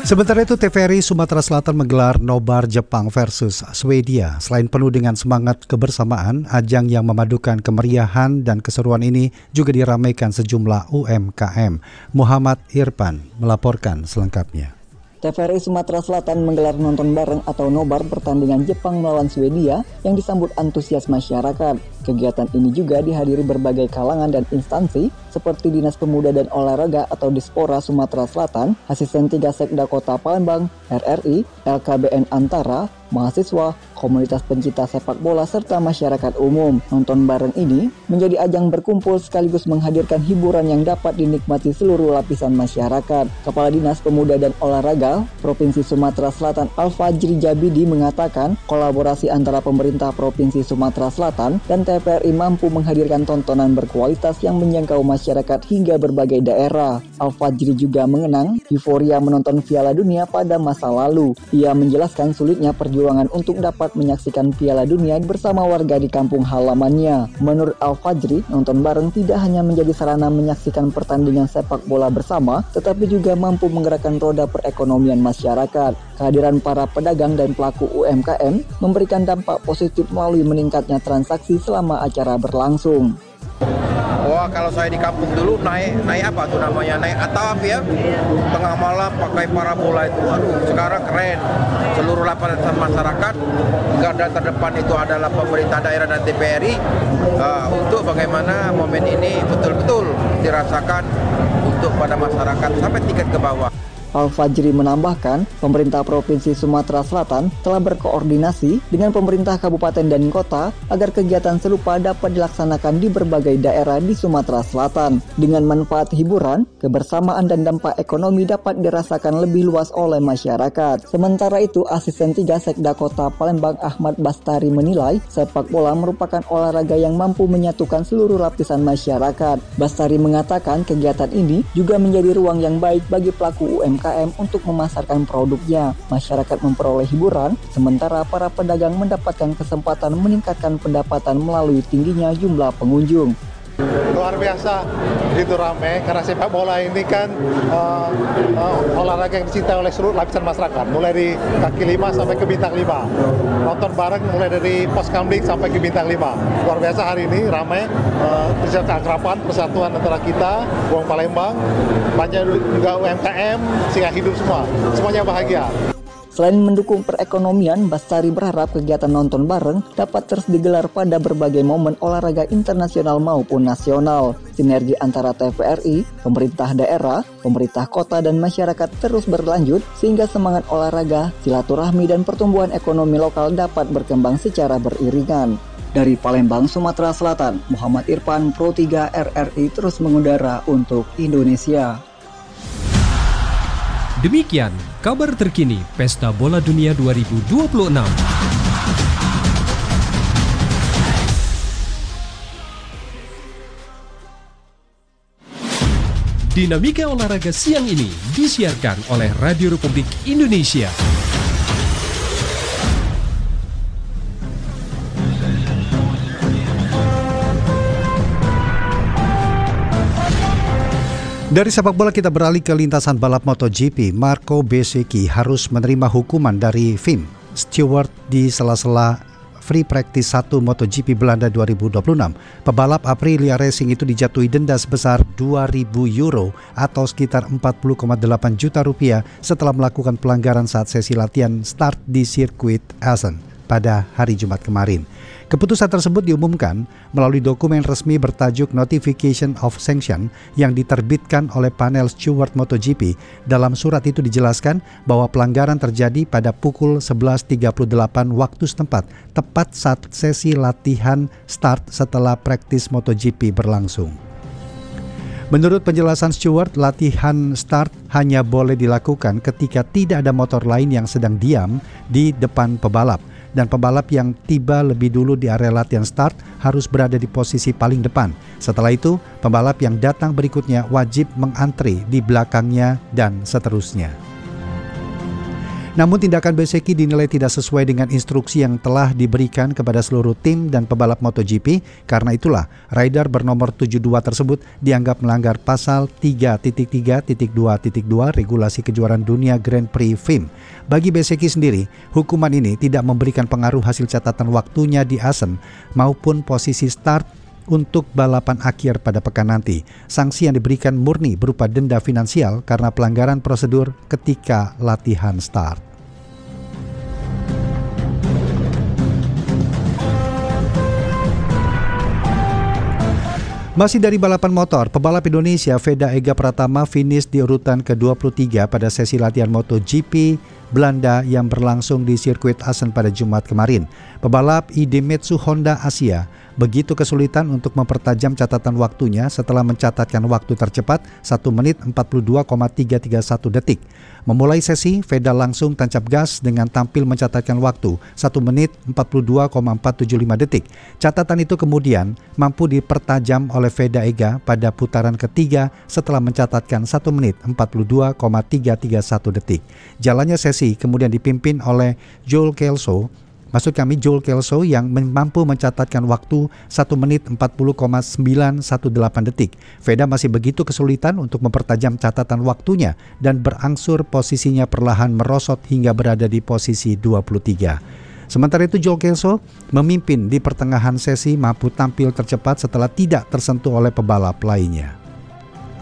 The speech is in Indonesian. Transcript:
Sementara itu, TVRI Sumatera Selatan menggelar nobar Jepang versus Swedia. Selain penuh dengan semangat kebersamaan, ajang yang memadukan kemeriahan dan keseruan ini juga diramaikan sejumlah UMKM. Muhammad Irfan melaporkan selengkapnya. TVRI Sumatera Selatan menggelar nonton bareng atau nobar pertandingan Jepang melawan Swedia yang disambut antusias masyarakat. Kegiatan ini juga dihadiri berbagai kalangan dan instansi seperti Dinas Pemuda dan Olahraga atau Dispora Sumatera Selatan, Asisten 3 Sekda Kota Palembang, RRI, LKBN Antara, mahasiswa, komunitas pencinta sepak bola, serta masyarakat umum. Nonton bareng ini menjadi ajang berkumpul sekaligus menghadirkan hiburan yang dapat dinikmati seluruh lapisan masyarakat. Kepala Dinas Pemuda dan Olahraga Provinsi Sumatera Selatan Al-Fajri Jabidi mengatakan kolaborasi antara pemerintah Provinsi Sumatera Selatan dan TVRI mampu menghadirkan tontonan berkualitas yang menjangkau masyarakat hingga berbagai daerah. Al-Fajri juga mengenang euforia menonton Piala Dunia pada masa lalu. Ia menjelaskan sulitnya perjuangan untuk dapat menyaksikan Piala Dunia bersama warga di kampung halamannya. Menurut Al-Fajri, nonton bareng tidak hanya menjadi sarana menyaksikan pertandingan sepak bola bersama, tetapi juga mampu menggerakkan roda perekonomian masyarakat. Kehadiran para pedagang dan pelaku UMKM memberikan dampak positif melalui meningkatnya transaksi selama acara berlangsung. Wah, kalau saya di kampung dulu naik apa tuh namanya, naik atap ya, tengah malam pakai parabola itu, aduh sekarang keren. Seluruh lapisan masyarakat, garda terdepan itu adalah pemerintah daerah dan TVRI untuk bagaimana momen ini betul-betul dirasakan untuk pada masyarakat sampai tingkat ke bawah. Al-Fajri menambahkan, pemerintah Provinsi Sumatera Selatan telah berkoordinasi dengan pemerintah kabupaten dan kota agar kegiatan serupa dapat dilaksanakan di berbagai daerah di Sumatera Selatan. Dengan manfaat hiburan, kebersamaan dan dampak ekonomi dapat dirasakan lebih luas oleh masyarakat. Sementara itu, Asisten 3 Sekda Kota Palembang Ahmad Bastari menilai sepak bola merupakan olahraga yang mampu menyatukan seluruh lapisan masyarakat. Bastari mengatakan kegiatan ini juga menjadi ruang yang baik bagi pelaku UMKM untuk memasarkan produknya. Masyarakat memperoleh hiburan, sementara para pedagang mendapatkan kesempatan meningkatkan pendapatan melalui tingginya jumlah pengunjung. Luar biasa, itu ramai karena sepak bola ini kan olahraga yang dicintai oleh seluruh lapisan masyarakat, mulai dari kaki 5 sampai ke bintang 5. Nonton bareng mulai dari pos kamling sampai ke bintang 5. Luar biasa hari ini ramai, terjadi keakraban, persatuan antara kita, Wong Palembang, banyak juga UMKM, sehingga hidup semuanya bahagia. Selain mendukung perekonomian, Bastari berharap kegiatan nonton bareng dapat terus digelar pada berbagai momen olahraga internasional maupun nasional. Sinergi antara TVRI, pemerintah daerah, pemerintah kota, dan masyarakat terus berlanjut sehingga semangat olahraga, silaturahmi, dan pertumbuhan ekonomi lokal dapat berkembang secara beriringan. Dari Palembang, Sumatera Selatan, Muhammad Irfan, Pro 3 RRI terus mengudara untuk Indonesia. Demikian kabar terkini Pesta Bola Dunia 2026. Dinamika olahraga siang ini disiarkan oleh Radio Republik Indonesia. Dari sepak bola kita beralih ke lintasan balap MotoGP. Marco Bezzecchi harus menerima hukuman dari FIM Stewart di sela-sela Free Practice 1 MotoGP Belanda 2026. Pebalap Aprilia Racing itu dijatuhi denda sebesar 2.000 euro atau sekitar 40,8 juta rupiah setelah melakukan pelanggaran saat sesi latihan start di sirkuit Assen pada hari Jumat kemarin. Keputusan tersebut diumumkan melalui dokumen resmi bertajuk Notification of Sanction yang diterbitkan oleh panel Steward MotoGP. Dalam surat itu dijelaskan bahwa pelanggaran terjadi pada pukul 11.38 waktu setempat, tepat saat sesi latihan start setelah praktis MotoGP berlangsung. Menurut penjelasan Stewart, latihan start hanya boleh dilakukan ketika tidak ada motor lain yang sedang diam di depan pebalap. Dan pembalap yang tiba lebih dulu di area latihan start harus berada di posisi paling depan. Setelah itu, pembalap yang datang berikutnya wajib mengantri di belakangnya dan seterusnya. Namun tindakan Bezzecchi dinilai tidak sesuai dengan instruksi yang telah diberikan kepada seluruh tim dan pebalap MotoGP. Karena itulah, rider bernomor 72 tersebut dianggap melanggar pasal 3.3.2.2 regulasi kejuaraan dunia Grand Prix FIM. Bagi Bezzecchi sendiri, hukuman ini tidak memberikan pengaruh hasil catatan waktunya di Assen maupun posisi start untuk balapan akhir pada pekan nanti. Sanksi yang diberikan murni berupa denda finansial karena pelanggaran prosedur ketika latihan start. Masih dari balapan motor, pebalap Indonesia Veda Ega Pratama finish di urutan ke-23 pada sesi latihan MotoGP Belanda yang berlangsung di sirkuit Assen pada Jumat kemarin. Pebalap Idemitsu Honda Asia begitu kesulitan untuk mempertajam catatan waktunya setelah mencatatkan waktu tercepat 1 menit 42,331 detik. Memulai sesi, Veda langsung tancap gas dengan tampil mencatatkan waktu 1 menit 42,475 detik. Catatan itu kemudian mampu dipertajam oleh Veda Ega pada putaran ketiga setelah mencatatkan 1 menit 42,331 detik. Jalannya sesi kemudian dipimpin oleh Joel Kelso yang mampu mencatatkan waktu 1 menit 40,918 detik. Veda masih begitu kesulitan untuk mempertajam catatan waktunya dan berangsur posisinya perlahan merosot hingga berada di posisi 23. Sementara itu Joel Kelso memimpin di pertengahan sesi mampu tampil tercepat setelah tidak tersentuh oleh pebalap lainnya.